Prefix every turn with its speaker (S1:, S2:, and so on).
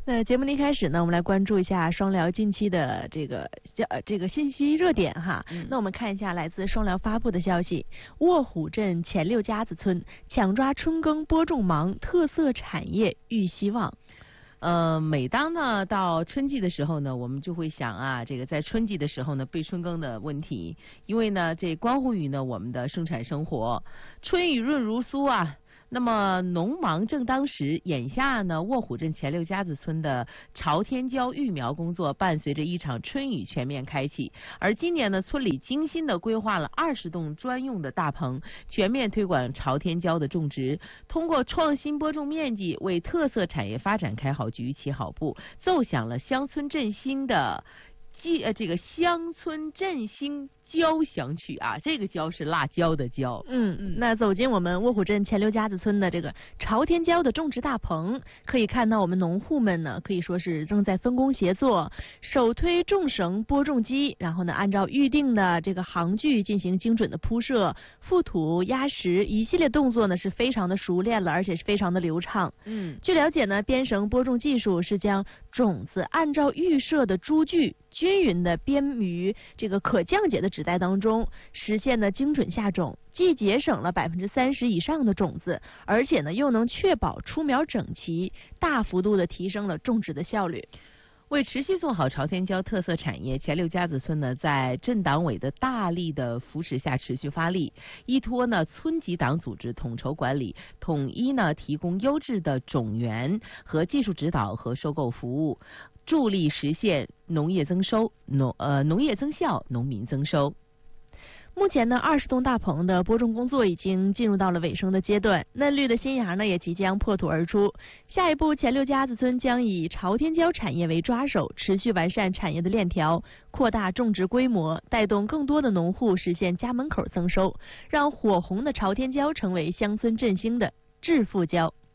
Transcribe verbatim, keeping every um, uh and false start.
S1: 那节目的一开始呢，我们来关注一下双辽近期的这个呃这个信息热点哈。嗯、那我们看一下来自双辽发布的消息：卧虎镇前六家子村抢抓春耕播种忙，特色产业遇希望。
S2: 呃，每当呢到春季的时候呢，我们就会想啊，这个在春季的时候呢，备春耕的问题，因为呢这关乎于呢我们的生产生活。春雨润如酥啊。那么农忙正当时，眼下呢，卧虎镇前六家子村的朝天椒育苗工作伴随着一场春雨全面开启。而今年呢，村里精心的规划了二十栋专用的大棚，全面推广朝天椒的种植，通过创新播种面积，为特色产业发展开好局、起好步，奏响了乡村振兴的呃这个乡村振兴交响曲啊，这个椒是辣椒的椒。
S1: 嗯嗯，那走进我们卧虎镇前六家子村的这个朝天椒的种植大棚，可以看到我们农户们呢，可以说是正在分工协作，手推种绳播种机，然后呢，按照预定的这个行距进行精准的铺设、覆土、压实，一系列动作呢是非常的熟练了，而且是非常的流畅。
S2: 嗯，
S1: 据了解呢，编绳播种技术是将种子按照预设的株距均匀的编于这个可降解的纸袋当中，实现呢精准下种，既节省了百分之三十以上的种子，而且呢又能确保出苗整齐，大幅度的提升了种植的效率。
S2: 为持续做好朝天椒特色产业，前六家子村呢在镇党委的大力的扶持下持续发力，依托呢村级党组织统筹管理，统一呢提供优质的种源和技术指导和收购服务，助力实现农业增收、农呃农业增效、农民增收。
S1: 目前呢，二十栋大棚的播种工作已经进入到了尾声的阶段，嫩绿的新芽呢也即将破土而出。下一步，前六家子村将以朝天椒产业为抓手，持续完善产业的链条，扩大种植规模，带动更多的农户实现家门口增收，让火红的朝天椒成为乡村振兴的致富椒。